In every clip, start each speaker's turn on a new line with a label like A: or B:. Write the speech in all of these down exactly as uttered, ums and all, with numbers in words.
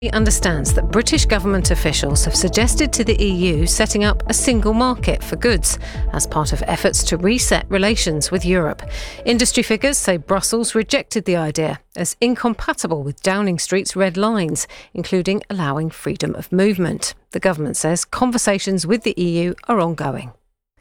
A: He understands that British government officials have suggested to the E U setting up a single market for goods as part of efforts to reset relations with Europe. Industry figures say Brussels rejected the idea as incompatible with Downing Street's red lines, including allowing freedom of movement. The government says conversations with the E U are ongoing.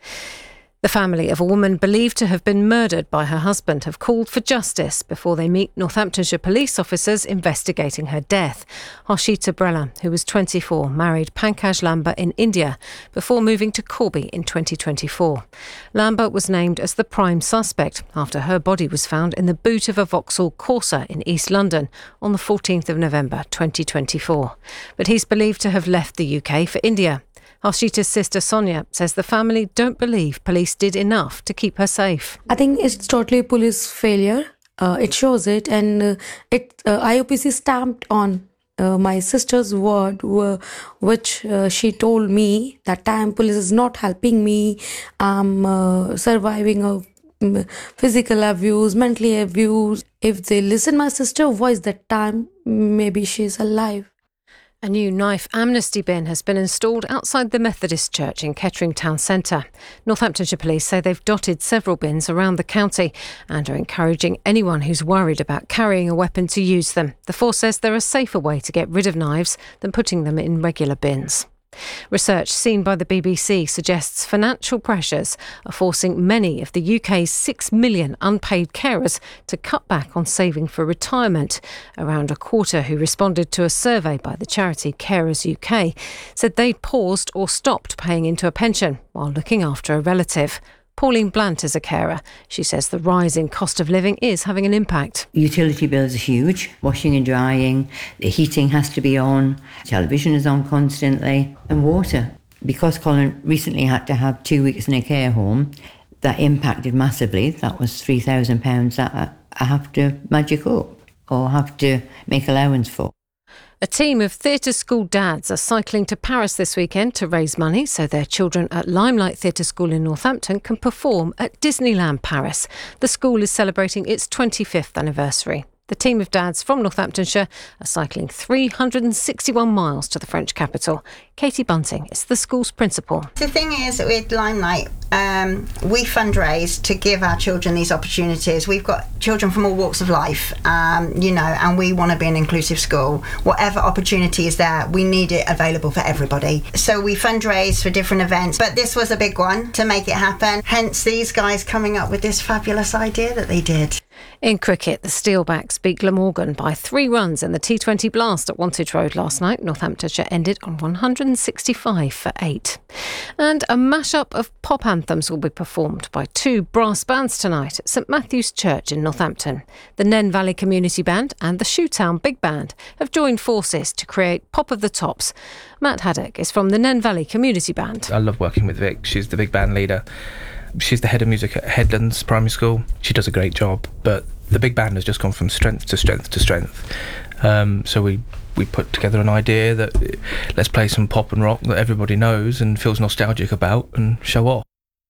A: The family of a woman believed to have been murdered by her husband have called for justice before they meet Northamptonshire police officers investigating her death. Harshita Brella, who was twenty-four, married Pankaj Lamba in India before moving to Corby in twenty twenty-four. Lamba was named as the prime suspect after her body was found in the boot of a Vauxhall Corsa in East London on the fourteenth of November twenty twenty-four. But he's believed to have left the U K for India. Harshita's sister Sonia says the family don't believe police did enough to keep her safe.
B: I think it's totally police failure. Uh, it shows it, and uh, it uh, I O P C stamped on uh, my sister's word, uh, which uh, she told me that time police is not helping me. I'm uh, surviving of um, physical abuse, mentally abuse. If they listen my sister's voice that time, maybe she's alive.
A: A new knife amnesty bin has been installed outside the Methodist Church in Kettering Town Centre. Northamptonshire Police say they've dotted several bins around the county and are encouraging anyone who's worried about carrying a weapon to use them. The force says they're a safer way to get rid of knives than putting them in regular bins. Research seen by the B B C suggests financial pressures are forcing many of the U K's six million unpaid carers to cut back on saving for retirement. Around a quarter who responded to a survey by the charity Carers U K said they'd paused or stopped paying into a pension while looking after a relative. Pauline Blant is a carer. She says the rise in cost of living is having an impact.
C: Utility bills are huge. Washing and drying, the heating has to be on, television is on constantly, and water. Because Colin recently had to have two weeks in a care home, that impacted massively. That was three thousand pounds that I have to magic up or have to make allowance for.
A: A team of theatre school dads are cycling to Paris this weekend to raise money so their children at Limelight Theatre School in Northampton can perform at Disneyland Paris. The school is celebrating its twenty-fifth anniversary. The team of dads from Northamptonshire are cycling three hundred sixty-one miles to the French capital. Katie Bunting is the school's principal.
D: The thing is, with Limelight, um, we fundraise to give our children these opportunities. We've got children from all walks of life, um, you know, and we want to be an inclusive school. Whatever opportunity is there, we need it available for everybody. So we fundraise for different events, but this was a big one to make it happen. Hence these guys coming up with this fabulous idea that they did.
A: In cricket, the Steelbacks beat Glamorgan by three runs in the T twenty Blast at Wantage Road last night. Northamptonshire ended on one hundred sixty-five for eight. And a mashup of pop anthems will be performed by two brass bands tonight at St Matthew's Church in Northampton. The Nen Valley Community Band and the Shoetown Big Band have joined forces to create Pop of the Tops. Matt Haddock is from the Nen Valley Community Band.
E: I love working with Vic. She's the big band leader. She's the head of music at Headlands Primary School. She does a great job, but the big band has just gone from strength to strength to strength. Um, so we, we put together an idea that let's play some pop and rock that everybody knows and feels nostalgic about and show off.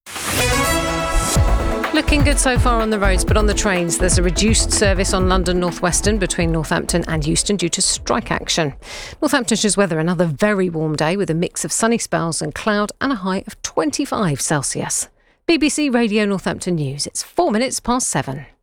A: Looking good so far on the roads, but on the trains there's a reduced service on London North Western between Northampton and Euston due to strike action. Northamptonshire's weather, another very warm day with a mix of sunny spells and cloud and a high of twenty-five Celsius. B B C Radio Northampton News. It's four minutes past seven.